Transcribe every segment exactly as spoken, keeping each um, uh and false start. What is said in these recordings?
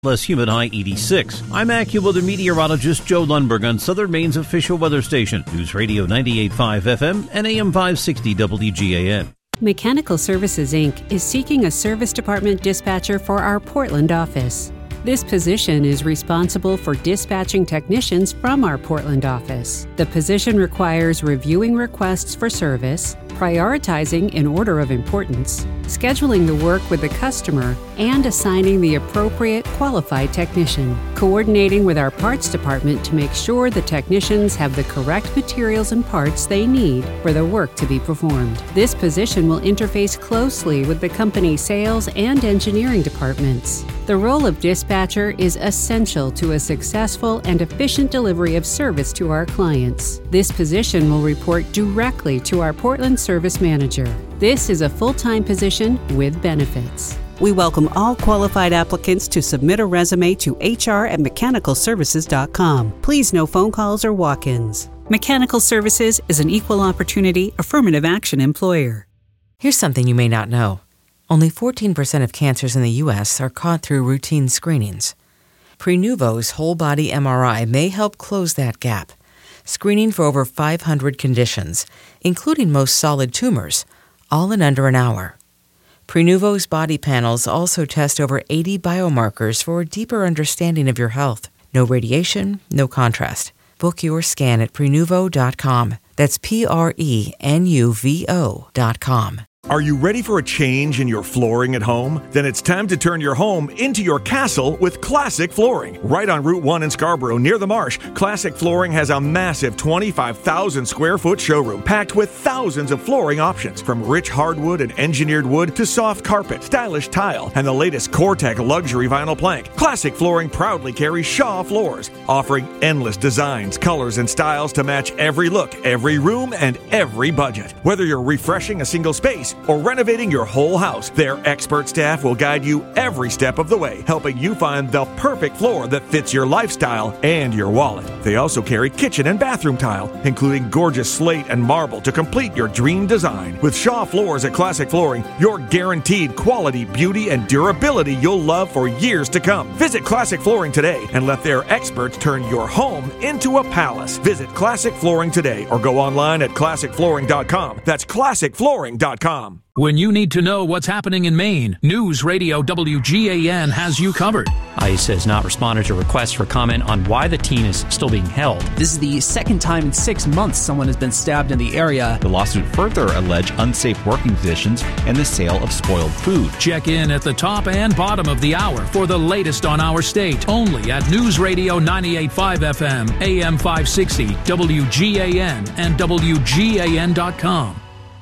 Less humid high eighty-six. I'm AccuWeather meteorologist Joe Lundberg on Southern Maine's official weather station, News Radio ninety-eight point five F M and A M five sixty W G A N. Mechanical Services, Incorporated is seeking a service department dispatcher for our Portland office. This position is responsible for dispatching technicians from our Portland office. The position requires reviewing requests for service, prioritizing in order of importance, scheduling the work with the customer, and assigning the appropriate qualified technician, coordinating with our parts department to make sure the technicians have the correct materials and parts they need for the work to be performed. This position will interface closely with the company's sales and engineering departments. The role of dispatcher is essential to a successful and efficient delivery of service to our clients. This position will report directly to our Portland service manager. This is a full-time position with benefits. We welcome all qualified applicants to submit a resume to H R at mechanical services dot com. Please no phone calls or walk-ins. Mechanical Services is an equal opportunity affirmative action employer. Here's something you may not know. Only fourteen percent of cancers in the U S are caught through routine screenings. Prenuvo's whole-body M R I may help close that gap, screening for over five hundred conditions, including most solid tumors, all in under an hour. Prenuvo's body panels also test over eighty biomarkers for a deeper understanding of your health. No radiation, no contrast. Book your scan at prenuvo dot com. That's P R E N U V O dot com. Are you ready for a change in your flooring at home? Then it's time to turn your home into your castle with Classic Flooring. Right on Route one in Scarborough, near the Marsh, Classic Flooring has a massive twenty-five thousand square foot showroom packed with thousands of flooring options, from rich hardwood and engineered wood to soft carpet, stylish tile, and the latest Core-Tech luxury vinyl plank. Classic Flooring proudly carries Shaw floors, offering endless designs, colors, and styles to match every look, every room, and every budget. Whether you're refreshing a single space or renovating your whole house, their expert staff will guide you every step of the way, helping you find the perfect floor that fits your lifestyle and your wallet. They also carry kitchen and bathroom tile, including gorgeous slate and marble to complete your dream design. With Shaw Floors at Classic Flooring, you're guaranteed quality, beauty, and durability you'll love for years to come. Visit Classic Flooring today and let their experts turn your home into a palace. Visit Classic Flooring today or go online at classic flooring dot com. That's classic flooring dot com. When you need to know what's happening in Maine, News Radio W G A N has you covered. ICE has not responded to requests for comment on why the teen is still being held. This is the second time in six months someone has been stabbed in the area. The lawsuit further alleged unsafe working conditions and the sale of spoiled food. Check in at the top and bottom of the hour for the latest on our state, only at News Radio ninety-eight point five F M, A M five sixty, W G A N, and W G A N dot com.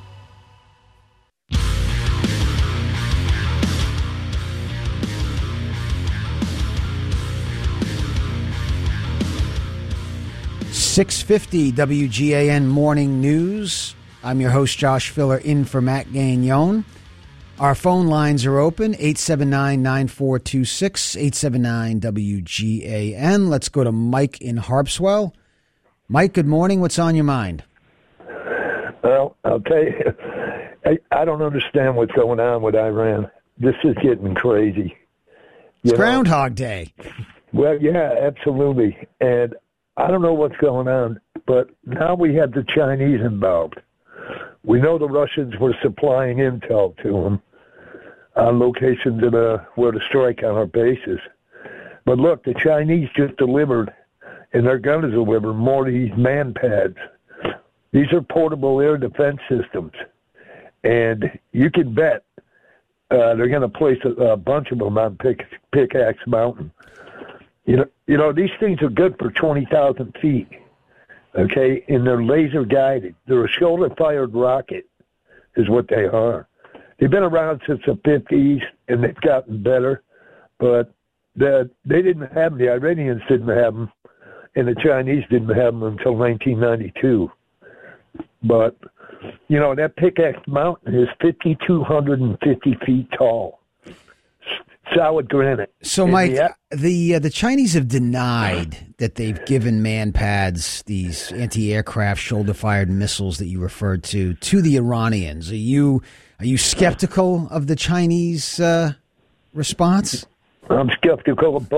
six fifty W G A N Morning News. I'm your host, Josh Filler, in for Matt Gagnon. Our phone lines are open, eight seven nine, nine four two six, eight seven nine W G A N. Let's go to Mike in Harpswell. Mike, good morning. What's on your mind? Well, I'll tell you, I, I don't understand what's going on with Iran. This is getting crazy. It's Groundhog Day. Well, yeah, absolutely. And I don't know what's going on, but now we have the Chinese involved. We know the Russians were supplying intel to them on locations in a, where to strike on our bases. But look, the Chinese just delivered, and they're going to deliver more of these man pads. These are portable air defense systems, and you can bet uh, they're going to place a, a bunch of them on Pick, Pickaxe Mountain. You know, you know, these things are good for twenty thousand feet, okay, and they're laser guided. They're a shoulder-fired rocket is what they are. They've been around since the fifties, and they've gotten better, but the, they didn't have them. The Iranians didn't have them, and the Chinese didn't have them until nineteen ninety-two. But, you know, that Pickaxe Mountain is five thousand two hundred fifty feet tall. Solid granite. So, Mike, the the, uh, the Chinese have denied that they've given man pads, these anti-aircraft shoulder-fired missiles that you referred to, to the Iranians. Are you are you skeptical of the Chinese uh, response? I'm skeptical of both.